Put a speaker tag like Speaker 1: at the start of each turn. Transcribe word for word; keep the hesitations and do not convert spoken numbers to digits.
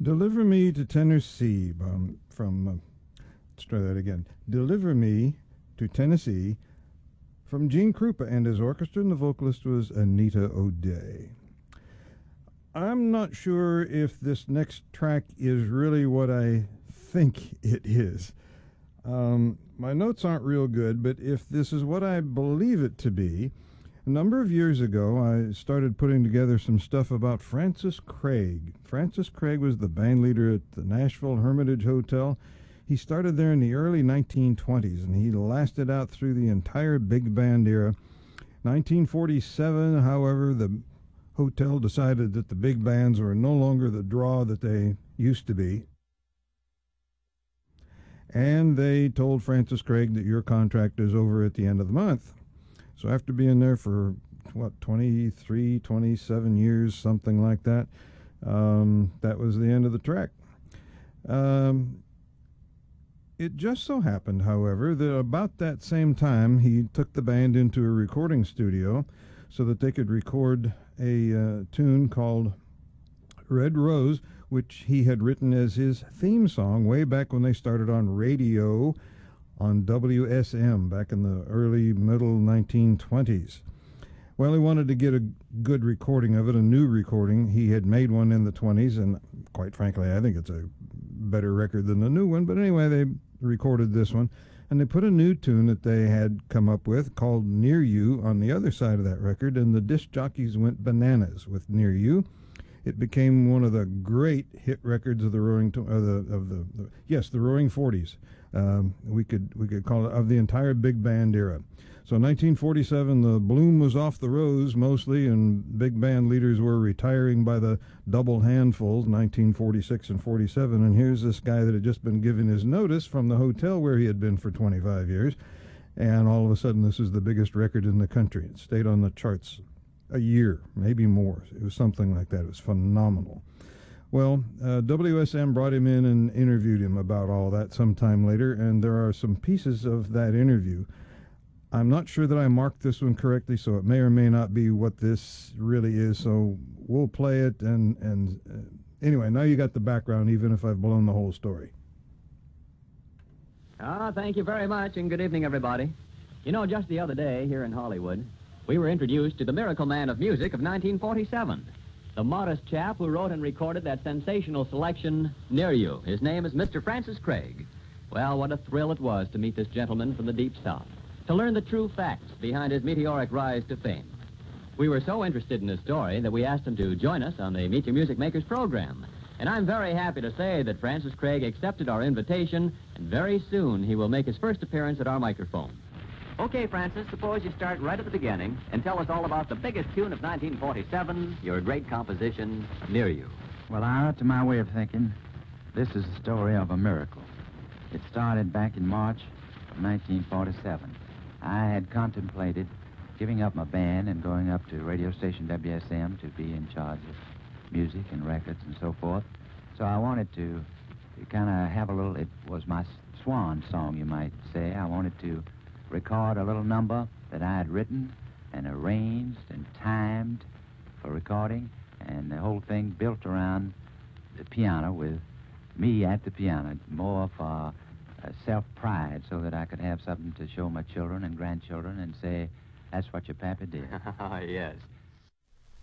Speaker 1: Deliver Me to Tennessee um, from, uh, let's try that again. Deliver Me to Tennessee from Gene Krupa and his orchestra, and the vocalist was Anita O'Day. I'm not sure if this next track is really what I think it is. Um, my notes aren't real good, but if this is what I believe it to be, a number of years ago, I started putting together some stuff about Francis Craig. Francis Craig was the band leader at the Nashville Hermitage Hotel. He started there in the early nineteen twenties, and he lasted out through the entire big band era. nineteen forty-seven, however, the hotel decided that the big bands were no longer the draw that they used to be. And they told Francis Craig that your contract is over at the end of the month. So after being there for, what, twenty-three, twenty-seven years, something like that, um, that was the end of the track. Um, it just so happened, however, that about that same time, he took the band into a recording studio so that they could record a uh, tune called Red Rose, which he had written as his theme song way back when they started on radio on W S M back in the early, middle nineteen twenties. Well, he wanted to get a good recording of it, a new recording. He had made one in the twenties, and quite frankly, I think it's a better record than the new one. But anyway, they recorded this one, and they put a new tune that they had come up with called Near You on the other side of that record, and the disc jockeys went bananas with Near You. It became one of the great hit records of the Roaring, uh, the, of the, the yes, the Roaring Forties. Um, we could we could call it of the entire big band era. So nineteen forty-seven, the bloom was off the rose mostly, and big band leaders were retiring by the double handfuls, nineteen forty-six and forty-seven. And here's this guy that had just been given his notice from the hotel where he had been for twenty-five years, and all of a sudden this is the biggest record in the country. It stayed on the charts a year, maybe more. It was something like that. It was phenomenal. Well, uh, W S M brought him in and interviewed him about all that sometime later, and there are some pieces of that interview. I'm not sure that I marked this one correctly, so it may or may not be what this really is, so we'll play it, and, and uh, anyway, now you got the background, even if I've blown the whole story.
Speaker 2: Ah, thank you very much, and good evening, everybody. You know, just the other day here in Hollywood, we were introduced to the miracle man of music of nineteen forty-seven. The modest chap who wrote and recorded that sensational selection, Near You. His name is Mister Francis Craig. Well, what a thrill it was to meet this gentleman from the Deep South, to learn the true facts behind his meteoric rise to fame. We were so interested in his story that we asked him to join us on the Meet Your Music Makers program. And I'm very happy to say that Francis Craig accepted our invitation, and very soon he will make his first appearance at our microphone. Okay, Francis, suppose you start right at the beginning and tell us all about the biggest tune of nineteen forty-seven, your great composition, Near You.
Speaker 3: Well, Ira, to my way of thinking, this is the story of a miracle. It started back in March of nineteen forty-seven. I had contemplated giving up my band and going up to radio station W S M to be in charge of music and records and so forth. So I wanted to, to kind of have a little, it was my swan song, you might say. I wanted to record a little number that I had written and arranged and timed for recording, and the whole thing built around the piano with me at the piano, more for uh, self-pride, so that I could have something to show my children and grandchildren and say, that's what your pappy did.
Speaker 2: Yes.